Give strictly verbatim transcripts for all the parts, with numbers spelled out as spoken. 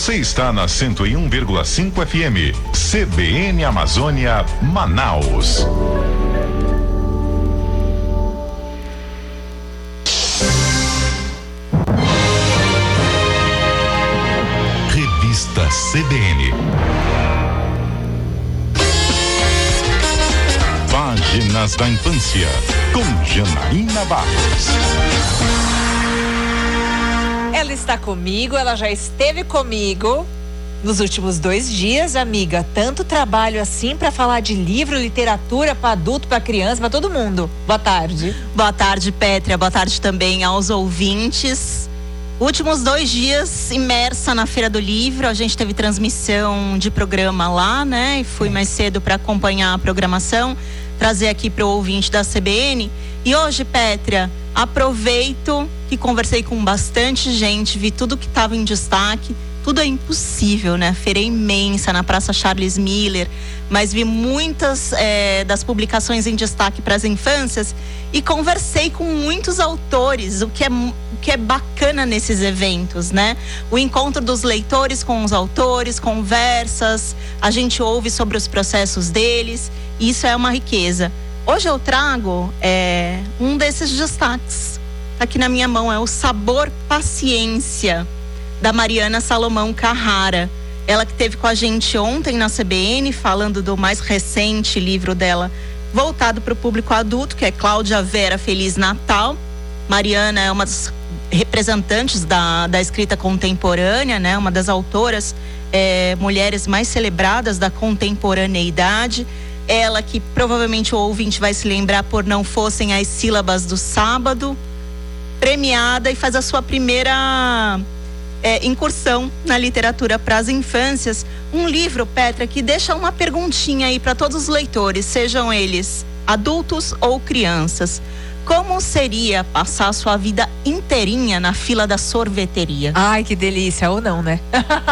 Você está na cento e um vírgula cinco F M, C B N Amazônia, Manaus. Revista C B N. Páginas da Infância, com Janaína Barros. Ela está comigo, ela já esteve comigo nos últimos dois dias, amiga. Tanto trabalho assim para falar de livro, literatura para adulto, para criança, para todo mundo. Boa tarde. Boa tarde, Pétria. Boa tarde também aos ouvintes. Últimos dois dias imersa na Feira do Livro. A gente teve transmissão de programa lá, né? E fui mais cedo para acompanhar a programação, trazer aqui para o ouvinte da C B N. E hoje, Pétria, aproveito que conversei com bastante gente, vi tudo que estava em destaque. Tudo é impossível, né? Feira imensa na Praça Charles Miller, mas vi muitas é, das publicações em destaque para as infâncias e conversei com muitos autores, o que é, o que é bacana nesses eventos, né? O encontro dos leitores com os autores, conversas, a gente ouve sobre os processos deles, e isso é uma riqueza. Hoje eu trago é, um desses destaques, tá aqui na minha mão, é o Sabor Paciência, da Mariana Salomão Carrara. Ela que esteve com a gente ontem na C B N, falando do mais recente livro dela, voltado para o público adulto, que é Cláudia Vera Feliz Natal. Mariana é uma das representantes da, da escrita contemporânea, né? Uma das autoras, é, mulheres mais celebradas da contemporaneidade. Ela que provavelmente o ouvinte vai se lembrar por Não Fossem as Sílabas do Sábado, premiada, e faz a sua primeira É, incursão na literatura para as infâncias. Um livro, Petra, que deixa uma perguntinha aí para todos os leitores, sejam eles adultos ou crianças. Como seria passar a sua vida inteirinha na fila da sorveteria? Ai, que delícia, ou não, né?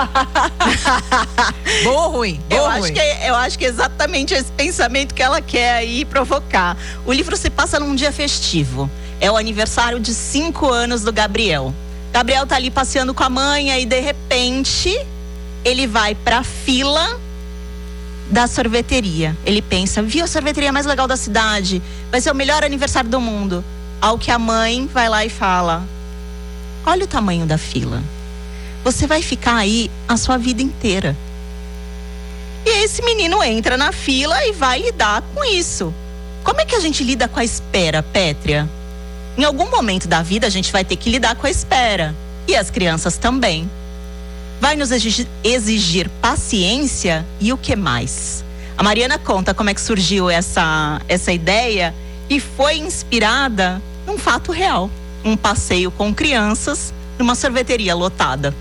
Bom ou ruim? Bom eu, ou acho ruim? que é, eu acho que é exatamente esse pensamento que ela quer aí provocar. O livro se passa num dia festivo. É o aniversário de cinco anos do Gabriel. Gabriel tá ali passeando com a mãe, e de repente ele vai pra fila da sorveteria. Ele pensa, viu a sorveteria mais legal da cidade, vai ser o melhor aniversário do mundo. Ao que a mãe vai lá e fala, olha o tamanho da fila, você vai ficar aí a sua vida inteira. E esse menino entra na fila e vai lidar com isso. Como é que a gente lida com a espera, Pétria? Em algum momento da vida a gente vai ter que lidar com a espera. E as crianças também. Vai nos exigir, exigir paciência e o que mais? A Mariana conta como é que surgiu essa, essa ideia e foi inspirada num fato real. Um passeio com crianças numa sorveteria lotada.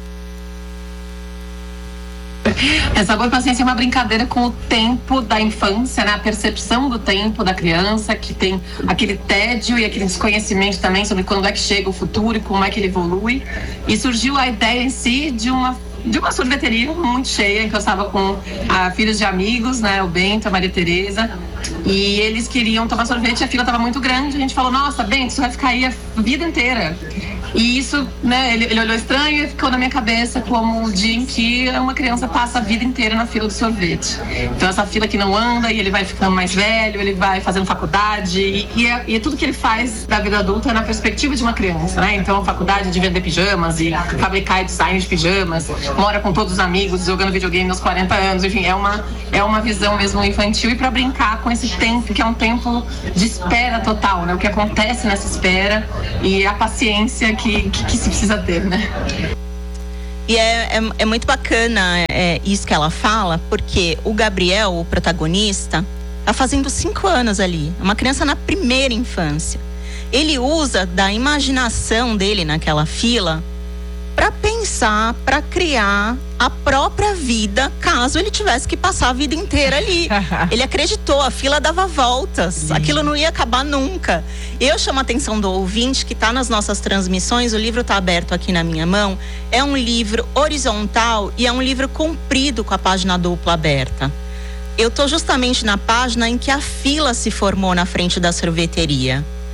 É, Sabor Paciência é uma brincadeira com o tempo da infância, né? A percepção do tempo da criança, que tem aquele tédio e aquele desconhecimento também sobre quando é que chega o futuro e como é que ele evolui. E surgiu a ideia em si de uma de uma sorveteria muito cheia, em que eu estava com a filhos de amigos, né? O Bento, a Maria Tereza. E eles queriam tomar sorvete, a fila estava muito grande. A gente falou, nossa, Bento, isso vai ficar aí a vida inteira. E isso, né, ele, ele olhou estranho e ficou na minha cabeça como o dia em que uma criança passa a vida inteira na fila do sorvete. Então essa fila que não anda, e ele vai ficando mais velho, ele vai fazendo faculdade, e, e, é, e é tudo que ele faz da vida adulta é na perspectiva de uma criança, né? Então a faculdade de vender pijamas e fabricar design de pijamas, mora com todos os amigos, jogando videogame aos quarenta anos, enfim, é uma, é uma visão mesmo infantil, e para brincar com esse tempo, que é um tempo de espera total, né? O que acontece nessa espera e a paciência que, que, que se precisa ter, né? E é, é, é muito bacana é, isso que ela fala, porque o Gabriel, o protagonista, tá fazendo cinco anos ali, uma criança na primeira infância. Ele usa da imaginação dele naquela fila para pensar, para criar a própria vida, caso ele tivesse que passar a vida inteira ali. Ele acreditou, a fila dava voltas, aquilo não ia acabar nunca. Eu chamo a atenção do ouvinte que está nas nossas transmissões, o livro está aberto aqui na minha mão, é um livro horizontal e é um livro comprido com a página dupla aberta. Eu estou justamente na página em que a fila se formou na frente da sorveteria.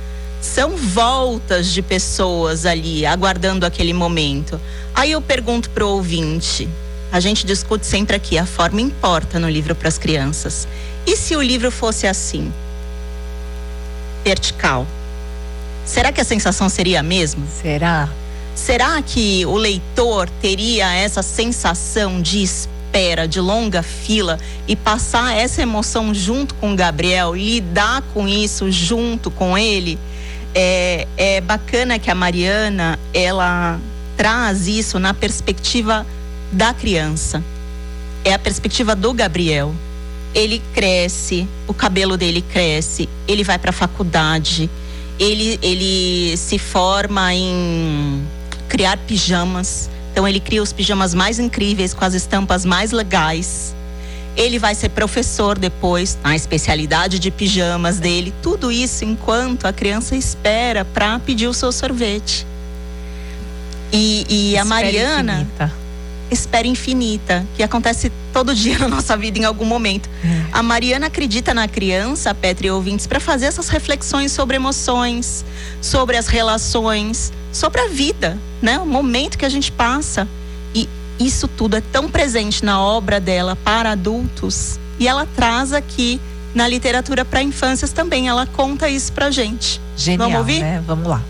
são voltas de pessoas ali aguardando aquele momento. Aí eu pergunto pro ouvinte, a gente discute sempre aqui, a forma importa no livro para as crianças. E se o livro fosse assim, vertical? Será que a sensação seria a mesma? Será? Será que o leitor teria essa sensação de espera, de longa fila, e passar essa emoção junto com o Gabriel, lidar com isso junto com ele? É, é bacana que a Mariana, ela traz isso na perspectiva da criança. É a perspectiva do Gabriel. Ele cresce, o cabelo dele cresce, ele vai para a faculdade, ele, ele se forma em criar pijamas. Então ele cria os pijamas mais incríveis, com as estampas mais legais. Ele vai ser professor depois, na especialidade de pijamas dele. Tudo isso enquanto a criança espera para pedir o seu sorvete. E, e a Mariana... Infinita. Espera infinita, que acontece todo dia na nossa vida em algum momento. É. A Mariana acredita na criança, Petri e ouvintes, para fazer essas reflexões sobre emoções, sobre as relações, sobre a vida, né? O momento que a gente passa. E isso tudo é tão presente na obra dela para adultos, e ela traz aqui na literatura para infâncias também. Ela conta isso pra gente. Genial, vamos ouvir? Né? Vamos lá.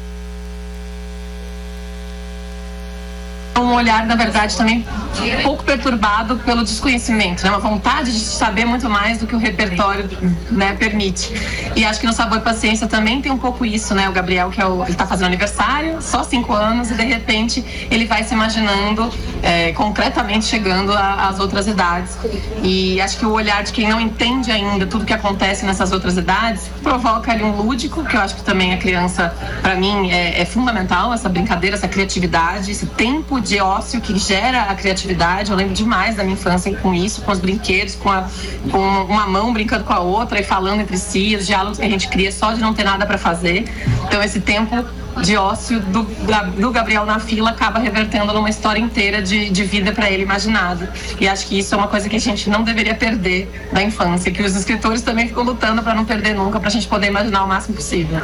Um olhar, na verdade, também um pouco perturbado pelo desconhecimento, né? Uma vontade de saber muito mais do que o repertório, né, permite. E acho que no Sabor e Paciência também tem um pouco isso, né? O Gabriel, que é o, ele tá fazendo aniversário, só cinco anos, e de repente ele vai se imaginando é, concretamente chegando às outras idades. E acho que o olhar de quem não entende ainda tudo que acontece nessas outras idades provoca ali um lúdico, que eu acho que também a criança, para mim, é, é fundamental, essa brincadeira, essa criatividade, esse tempo de ócio que gera a criatividade. Eu lembro demais da minha infância com isso, com os brinquedos, com, a, com uma mão brincando com a outra e falando entre si, os diálogos que a gente cria só de não ter nada para fazer. Então esse tempo de ócio do, do Gabriel na fila acaba revertendo numa história inteira de, de vida para ele imaginado. E acho que isso é uma coisa que a gente não deveria perder da infância, que os escritores também ficam lutando para não perder nunca, para a gente poder imaginar o máximo possível.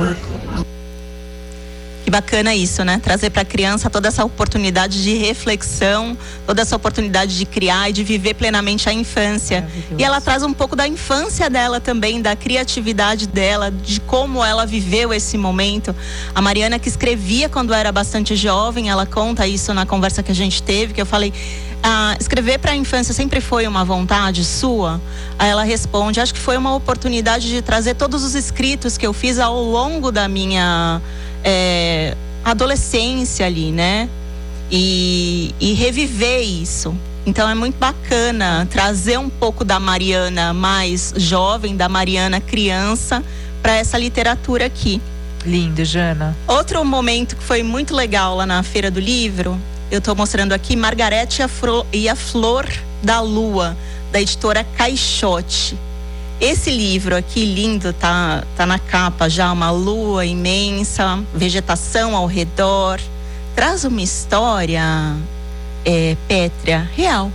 Que bacana isso, né? Trazer para a criança toda essa oportunidade de reflexão, toda essa oportunidade de criar e de viver plenamente a infância. E ela traz um pouco da infância dela também, da criatividade dela, de como ela viveu esse momento. A Mariana, que escrevia quando era bastante jovem, ela conta isso na conversa que a gente teve, que eu falei: ah, escrever para a infância sempre foi uma vontade sua? Aí ela responde: acho que foi uma oportunidade de trazer todos os escritos que eu fiz ao longo da minha É, adolescência ali, né? E, e reviver isso. Então é muito bacana trazer um pouco da Mariana mais jovem, da Mariana criança, para essa literatura aqui. Lindo, Jana. Outro momento que foi muito legal lá na Feira do Livro, eu estou mostrando aqui Margarete e a, Fro, e a Flor da Lua, da editora Caixote. Esse livro aqui, lindo, tá, tá na capa já, uma lua imensa, vegetação ao redor. Traz uma história, é, pétrea, real.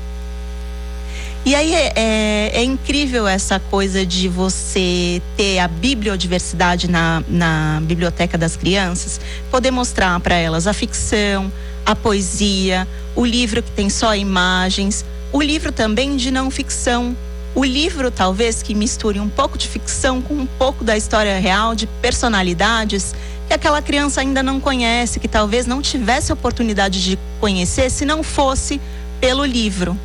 E aí é, é, é incrível essa coisa de você ter a bibliodiversidade na, na biblioteca das crianças, poder mostrar para elas a ficção, a poesia, o livro que tem só imagens, o livro também de não ficção. O livro, talvez, que misture um pouco de ficção com um pouco da história real, de personalidades que aquela criança ainda não conhece, que talvez não tivesse oportunidade de conhecer se não fosse pelo livro.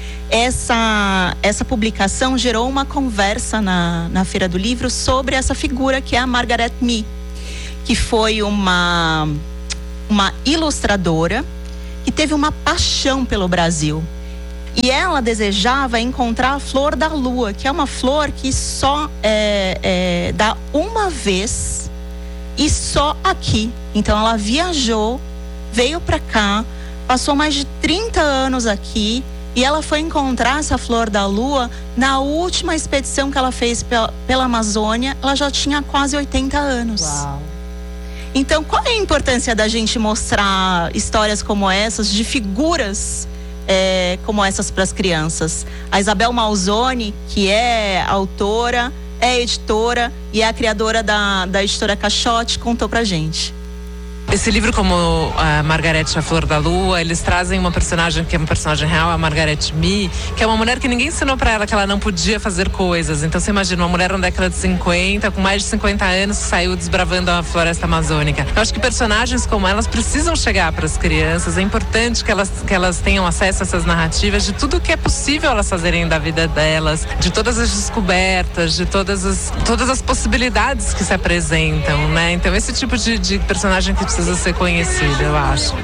Essa, essa publicação gerou uma conversa na, na Feira do Livro sobre essa figura que é a Margaret Mee, que foi uma, uma ilustradora que teve uma paixão pelo Brasil. E ela desejava encontrar a flor da lua, que é uma flor que só é, é, dá uma vez e só aqui. Então ela viajou, veio para cá, passou mais de trinta anos aqui, e ela foi encontrar essa flor da lua na última expedição que ela fez pela, pela Amazônia. Ela já tinha quase oitenta anos. Uau. Então, qual é a importância da gente mostrar histórias como essas, de figuras É, como essas para as crianças? A Isabel Malzone, que é autora, é editora e é a criadora da, da editora Caixote, contou pra gente. Esse livro, como a Margarete, a Flor da Lua, eles trazem uma personagem que é uma personagem real, a Margarete Mee, que é uma mulher que ninguém ensinou pra ela que ela não podia fazer coisas. Então você imagina, uma mulher na década de cinquenta, com mais de cinquenta anos, que saiu desbravando a floresta amazônica. Eu acho que personagens como elas precisam chegar para as crianças. É importante que elas, que elas tenham acesso a essas narrativas de tudo que é possível elas fazerem da vida delas, de todas as descobertas, de todas as, todas as possibilidades que se apresentam, né? Então esse tipo de, de personagem que precisa ser conhecido, eu acho.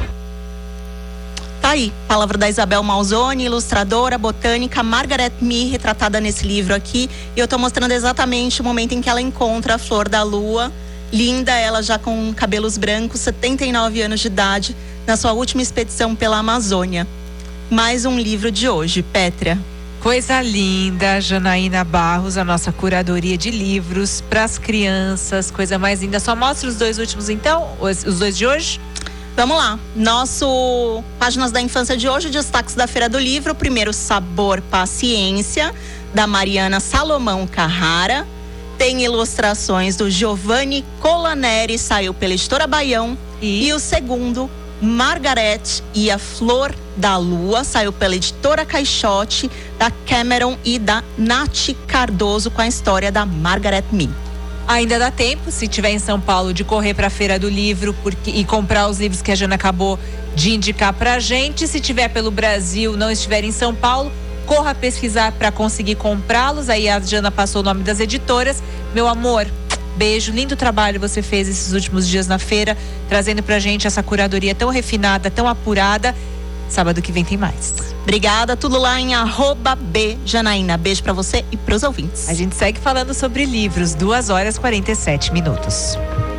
Tá aí, palavra da Isabel Malzone, ilustradora, botânica, Margaret Mee, retratada nesse livro aqui. E eu tô mostrando exatamente o momento em que ela encontra a Flor da Lua. Linda, ela já com cabelos brancos, setenta e nove anos de idade, na sua última expedição pela Amazônia. Mais um livro de hoje, Pétria. Coisa linda, Janaína Barros, a nossa curadoria de livros para as crianças, coisa mais linda. Só mostra os dois últimos então, os, os dois de hoje? Vamos lá, nosso Páginas da Infância de hoje, destaques da Feira do Livro. Primeiro, Sabor, Paciência, da Mariana Salomão Carrara. Tem ilustrações do Giovanni Colaneri, saiu pela editora Baião. E, e o segundo, Margarete e a Flor da Lua, saiu pela editora Caixote, da Cameron e da Nath Cardoso, com a história da Margaret Mee. Ainda dá tempo, se tiver em São Paulo, de correr para a Feira do Livro porque, e comprar os livros que a Jana acabou de indicar pra gente. Se tiver pelo Brasil, não estiver em São Paulo, corra pesquisar para conseguir comprá-los. Aí a Jana passou o nome das editoras. Meu amor, beijo, lindo trabalho você fez esses últimos dias na feira, trazendo pra gente essa curadoria tão refinada, tão apurada. Sábado que vem tem mais. Obrigada, tudo lá em arroba B Janaína. Beijo pra você e pros ouvintes. A gente segue falando sobre livros, duas horas e quarenta e sete minutos.